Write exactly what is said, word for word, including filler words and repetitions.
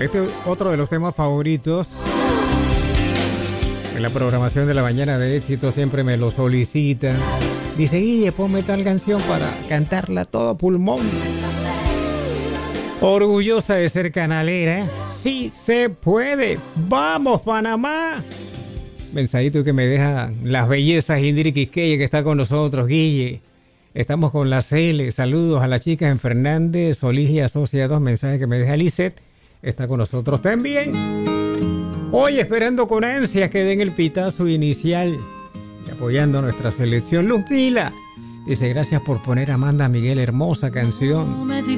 Este es otro de los temas favoritos. En la programación de la mañana de éxito siempre me lo solicitan. Dice, Guille, ponme tal canción para cantarla a todo pulmón. Orgullosa de ser canalera. Sí se puede. ¡Vamos, Panamá! Mensajito que me deja las bellezas Indiri Quisqueya, que está con nosotros, Guille. Estamos con la Cele. Saludos a las chicas en Fernández, Solís y Asociados. Mensaje que me deja Lisette. Está con nosotros también. Hoy esperando con ansias que den el pitazo inicial y apoyando a nuestra selección. Luz Pila dice, gracias por poner a Amanda Miguel, hermosa canción.